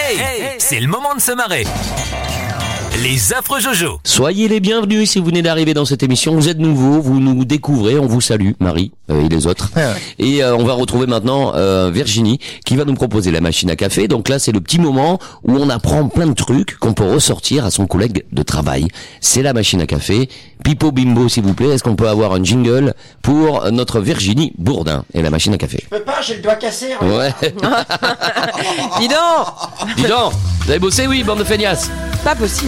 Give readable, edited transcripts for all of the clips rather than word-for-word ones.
Hey, c'est le moment de se marrer. Les affreux Jojo. Soyez les bienvenus si vous venez d'arriver dans cette émission. Vous êtes nouveaux, vous nous découvrez, on vous salue, Marie et les autres. Et on va retrouver maintenant Virginie qui va nous proposer la machine à café. Donc là, c'est le petit moment où on apprend plein de trucs qu'on peut ressortir à son collègue de travail. C'est la machine à café. Pipo Bimbo, s'il vous plaît, est-ce qu'on peut avoir un jingle pour notre Virginie Bourdin et la machine à café? Je peux pas, j'ai le doigt cassé. Ouais. Dis donc. Dis donc, vous avez bossé, oui, bande de feignasses. Pas possible.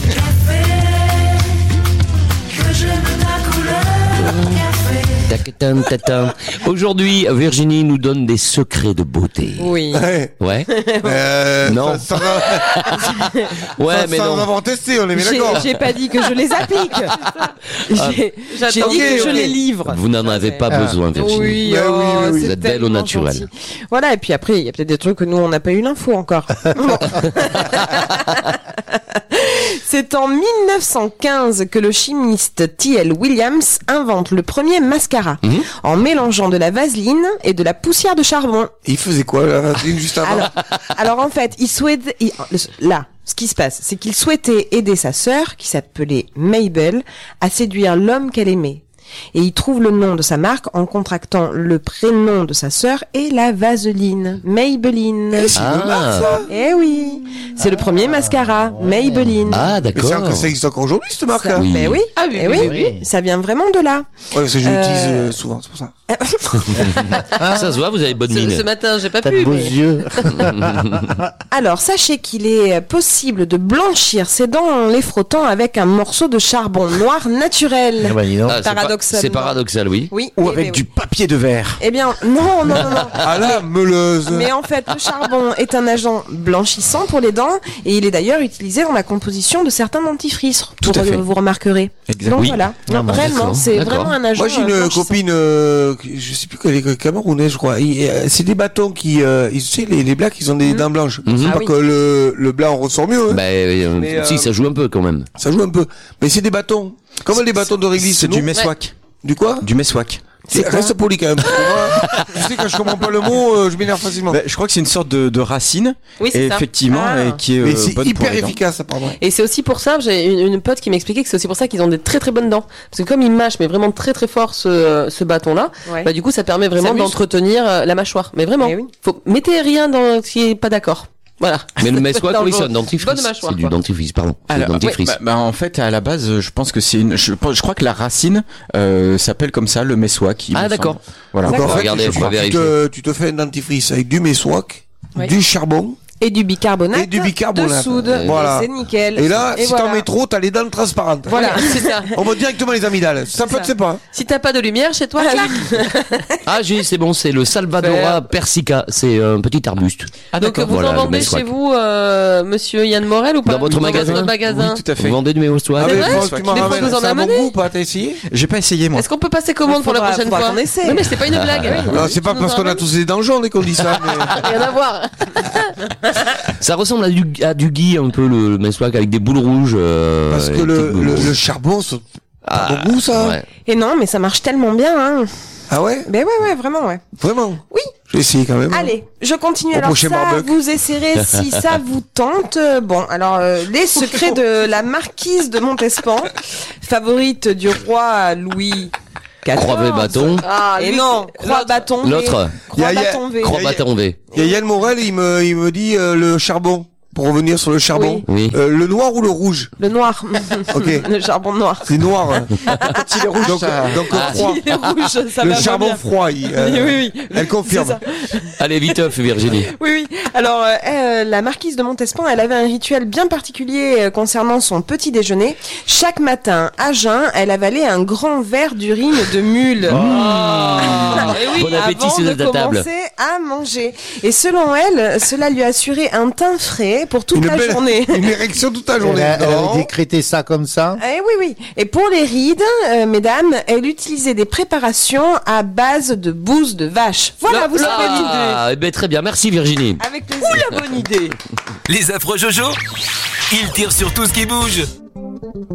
Aujourd'hui, Virginie nous donne des secrets de beauté. Oui. Ouais. Non. Sans Mais non. avoir testé, on est bien d'accord. J'ai pas dit que je les applique. J'ai dit que je les livre. Vous n'en avez pas besoin, Virginie. Oui, Bah oui, oui, oui. Vous êtes belle au naturel. Gentil. Voilà, et puis après, il y a peut-être des trucs que nous, on n'a pas eu l'info encore. Bon. C'est en 1915 que le chimiste T.L. Williams invente le premier mascara en mélangeant de la vaseline et de la poussière de charbon. Il faisait quoi, la vaseline, juste avant? Alors en fait, ce qui se passe, c'est qu'il souhaitait aider sa sœur, qui s'appelait Mabel, à séduire l'homme qu'elle aimait. Et il trouve le nom de sa marque en contractant le prénom de sa sœur et la vaseline, Maybelline. Eh oui, c'est le premier mascara, Maybelline. Ah, Mais d'accord. ça existe encore aujourd'hui, cette marque, là? Oui. Mais oui, oui, ça vient vraiment de là. Ouais, parce que je l'utilise souvent, c'est pour ça. Ça se voit, vous avez bonne mine. Ce matin, j'ai pas T'as pu. de beaux mais- yeux. Alors, sachez qu'il est possible de blanchir ses dents en les frottant avec un morceau de charbon noir naturel. Ah bah, dis donc. Ah, Paradoxalement. c'est paradoxal, oui. Oui. Ou eh avec ben du oui. papier de verre. Eh bien, non. Ah la meuleuse. Mais en fait, le charbon est un agent blanchissant pour les dents et il est d'ailleurs utilisé dans la composition de certains dentifrices. Tout à fait. Vous remarquerez. Exact. Donc Oui. voilà. Non, bon, vraiment, d'accord. c'est D'accord. vraiment un agent. Moi, j'ai une blanchissant. copine, je sais plus qu'elle est camerounaise, je crois. C'est des bâtons qui, tu sais, les blacks, ils ont des dents blanches. C'est Ah pas oui. que le blanc ressort mieux, hein. Mais, si, ça joue un peu quand même. Ça joue un peu. Mais c'est des bâtons. Comme les bâtons de réglisse, C'est du nous. meswak. Du quoi? Du meswak. Reste poli quand même. Tu sais, quand je comprends pas le mot, je m'énerve facilement. Bah, je crois que c'est une sorte de racine. Oui, c'est et ça. effectivement, Ah. et qui est Mais c'est bonne pour hyper les dents. efficace, apparemment. Et c'est aussi pour ça, j'ai une pote qui m'expliquait que c'est aussi pour ça qu'ils ont des très très bonnes dents. Parce que comme ils mâchent, mais vraiment très très fort ce bâton-là, Ouais. bah du coup ça permet vraiment Ça muscle. d'entretenir la mâchoire. Mais vraiment, Eh oui. mettez rien dans qui est pas d'accord. Voilà. Mais le meswak, Dans oui, le- c'est un dentifrice. bonne mâchoire, C'est du quoi. dentifrice, pardon. C'est du Alors, dentifrice. en fait, à la base, je pense que c'est je crois que la racine s'appelle comme ça, le meswak. il me Ah, semble. d'accord. Voilà. Donc, en fait, Regardez, je je vais crois que vérifier. tu te fais un dentifrice avec du meswak, Oui. du charbon. Et du bicarbonate. Et du bicarbonate. De soude. Voilà. C'est nickel. Et là, si voilà. t'en mets trop, t'as les dents transparentes. Voilà. C'est ça. On voit directement les amygdales. Ça peut, ça. tu sais pas. Si t'as pas de lumière chez toi, clac. Ah, c'est bon, c'est le Salvadora persica. C'est un petit arbuste. Ah, donc vous Voilà, en le vendez meswak. chez vous, monsieur Yann Morel ou pas? Dans votre magasin votre magasin. Oui, tout à fait. Vous vendez du meswak? Ah, mais vrai faut que tu m'en Des fois, ramènes. vous en C'est un bon amenez goût, pas? T'as essayé? J'ai pas essayé, moi. Est-ce qu'on peut passer commande pour la Faudra- prochaine faudra fois? qu'on essaie. Non mais c'est pas une blague. Non, c'est pas parce qu'on a tous des dents jaunes qu'on dit ça, mais... Rien à voir. Ça ressemble à du gui un peu le meswak avec des boules rouges. Parce que et des petites boules rouges. le charbon, c'est pas bon goût, ça. Ouais. Et non, mais ça marche tellement bien, hein. Ah ouais? Ben ouais, vraiment, ouais. Vraiment? Oui. Je vais essayer quand même. Allez, je continue. Au Alors prochain ça, barbecue. vous essaierez si ça vous tente. Bon, alors les secrets de la marquise de Montespan, favorite du roi Louis XIV. Croix bâton. Ah, Et lui, non, c'est croix bâton V. L'autre. Croix Y a- bâton V. Croix bâton V. Il y a Yann Morel, il me dit le charbon. Pour revenir sur le charbon. Oui. Le noir ou le rouge? Le noir. Ok. Le charbon noir. C'est noir. Hein. Quand il est rouge, Donc, ça- donc froid. Il est rouge, ça Le va charbon bien. froid. Oui. Elle confirme. C'est ça. Allez, vite, Virginie. Oui. Alors, la marquise de Montespan, elle avait un rituel bien particulier concernant son petit déjeuner. Chaque matin, à jeun, elle avalait un grand verre d'urine de mule. Eh oui, Bon appétit, avant c'est de de la table. commencer à manger. Et selon elle, cela lui assurait un teint frais pour toute la journée. Une érection toute la journée. Elle Non. avait décrété ça comme ça. Eh oui. Et pour les rides, mesdames, elle utilisait des préparations à base de bouse de vache. Voilà, vous savez l'idée. Ah, eh ben, très bien. Merci, Virginie. Avec plaisir. La bonne idée. Les affreux Jojo, ils tirent sur tout ce qui bouge.